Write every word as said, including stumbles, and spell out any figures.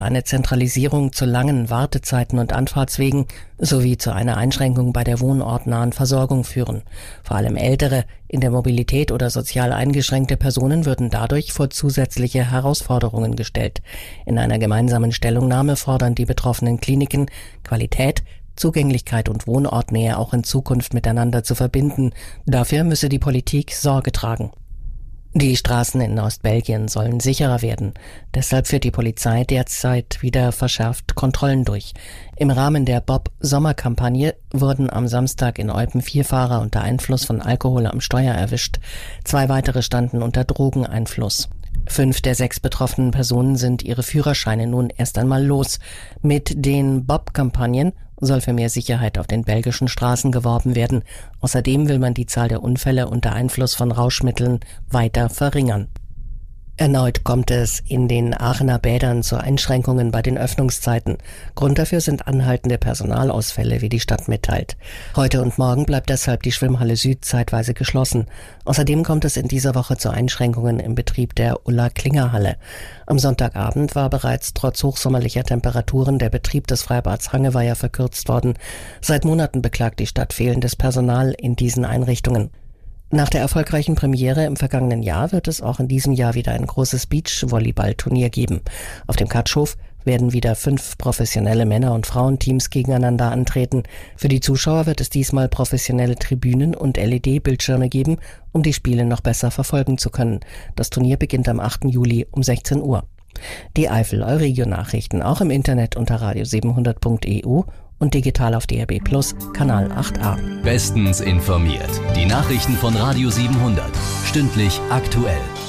eine Zentralisierung zu langen Wartezeiten und Anfahrtswegen sowie zu einer Einschränkung bei der wohnortnahen Versorgung führen. Vor allem ältere, in der Mobilität oder sozial eingeschränkte Personen würden dadurch vor zusätzliche Herausforderungen gestellt. In einer gemeinsamen Stellungnahme fordern die betroffenen Kliniken, Qualität, Zugänglichkeit und Wohnortnähe auch in Zukunft miteinander zu verbinden. Dafür müsse die Politik Sorge tragen. Die Straßen in Ostbelgien sollen sicherer werden. Deshalb führt die Polizei derzeit wieder verschärft Kontrollen durch. Im Rahmen der Bob-Sommerkampagne wurden am Samstag in Eupen vier Fahrer unter Einfluss von Alkohol am Steuer erwischt. Zwei weitere standen unter Drogeneinfluss. Fünf der sechs betroffenen Personen sind ihre Führerscheine nun erst einmal los. Mit den Bob-Kampagnen soll für mehr Sicherheit auf den belgischen Straßen geworben werden. Außerdem will man die Zahl der Unfälle unter Einfluss von Rauschmitteln weiter verringern. Erneut kommt es in den Aachener Bädern zu Einschränkungen bei den Öffnungszeiten. Grund dafür sind anhaltende Personalausfälle, wie die Stadt mitteilt. Heute und morgen bleibt deshalb die Schwimmhalle Süd zeitweise geschlossen. Außerdem kommt es in dieser Woche zu Einschränkungen im Betrieb der Ulla-Klinger-Halle. Am Sonntagabend war bereits trotz hochsommerlicher Temperaturen der Betrieb des Freibads Hangeweiher verkürzt worden. Seit Monaten beklagt die Stadt fehlendes Personal in diesen Einrichtungen. Nach der erfolgreichen Premiere im vergangenen Jahr wird es auch in diesem Jahr wieder ein großes Beach-Volleyball-Turnier geben. Auf dem Katschhof werden wieder fünf professionelle Männer- und Frauenteams gegeneinander antreten. Für die Zuschauer wird es diesmal professionelle Tribünen und L E D-Bildschirme geben, um die Spiele noch besser verfolgen zu können. Das Turnier beginnt am achten Juli um sechzehn Uhr. Die Eifel Euregio-Nachrichten auch im Internet unter radio siebenhundert punkt e u und digital auf D R B Plus, Kanal acht a. Bestens informiert. Die Nachrichten von Radio siebenhundert. Stündlich aktuell.